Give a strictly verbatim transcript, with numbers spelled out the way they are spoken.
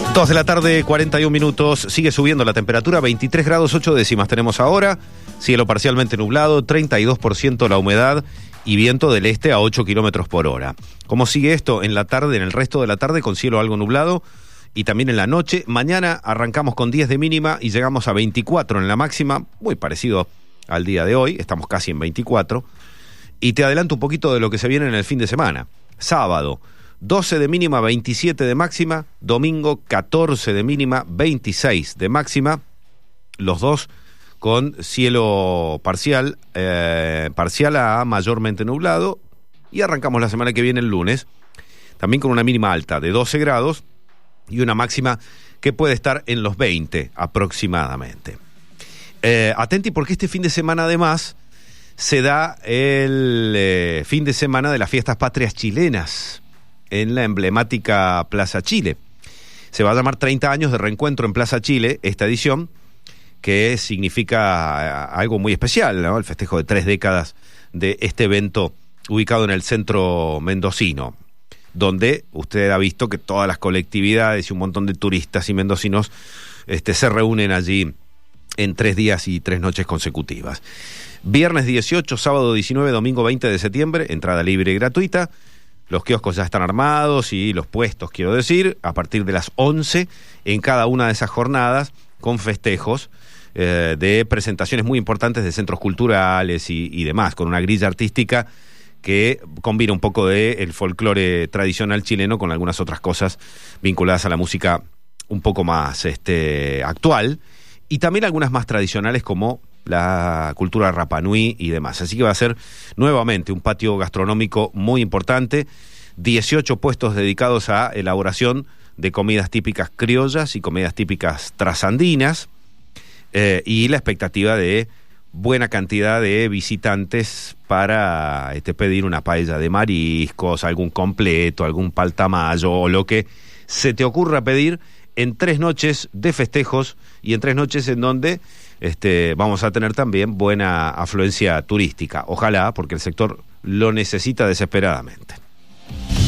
dos de la tarde, cuarenta y un minutos, sigue subiendo la temperatura, veintitrés grados ocho décimas tenemos ahora, cielo parcialmente nublado, treinta y dos por ciento la humedad y viento del este a ocho kilómetros por hora. ¿Cómo sigue esto en la tarde, en el resto de la tarde, con cielo algo nublado y también en la noche? Mañana arrancamos con diez de mínima y llegamos a veinticuatro en la máxima, muy parecido al día de hoy, estamos casi en veinticuatro, y te adelanto un poquito de lo que se viene en el fin de semana. Sábado, doce de mínima, veintisiete de máxima. Domingo, catorce de mínima, veintiséis de máxima. Los dos con cielo parcial, eh, parcial a mayormente nublado. Y arrancamos la semana que viene el lunes, también con una mínima alta de doce grados y una máxima que puede estar en los veinte aproximadamente. Eh, atenti porque este fin de semana además se da el eh, fin de semana de las fiestas patrias chilenas en la emblemática Plaza Chile. Se va a llamar treinta años de reencuentro en Plaza Chile, esta edición, que significa algo muy especial, ¿no? El festejo de tres décadas de este evento ubicado en el centro mendocino, donde usted ha visto que todas las colectividades y un montón de turistas y mendocinos este, se reúnen allí en tres días y tres noches consecutivas. Viernes dieciocho, sábado diecinueve, domingo veinte de septiembre, entrada libre y gratuita. Los kioscos ya están armados y los puestos, quiero decir, a partir de las once en cada una de esas jornadas, con festejos eh, de presentaciones muy importantes de centros culturales y, y demás, con una grilla artística que combina un poco de el folclore tradicional chileno con algunas otras cosas vinculadas a la música un poco más este, actual, y también algunas más tradicionales como la cultura Rapa Nui y demás. Así que va a ser nuevamente un patio gastronómico muy importante, dieciocho puestos dedicados a elaboración de comidas típicas criollas y comidas típicas trasandinas, eh, y la expectativa de buena cantidad de visitantes para este, pedir una paella de mariscos, algún completo, algún paltamayo o lo que se te ocurra pedir en tres noches de festejos y en tres noches en donde este, vamos a tener también buena afluencia turística. Ojalá, porque el sector lo necesita desesperadamente.